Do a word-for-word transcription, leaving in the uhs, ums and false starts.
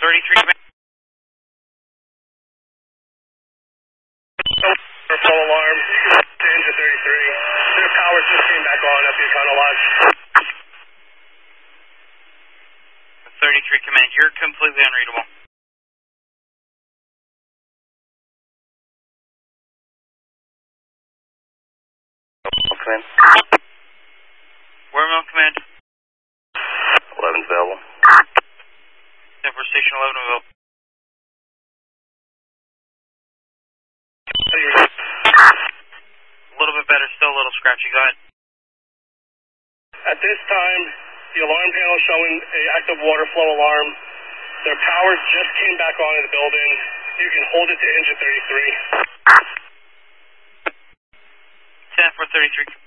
thirty-three command. Full alarm to engine thirty-three. Their power just came back on at the Econo Lodge. thirty-three command, you're completely unreadable. Command. Where am I on command? eleven's available. ten for station eleven available. A little bit better, still a little scratchy. Go ahead. At this time, the alarm panel is showing a active water flow alarm. Their power just came back on in the building. You can hold it to engine thirty-three. ten for thirty-three.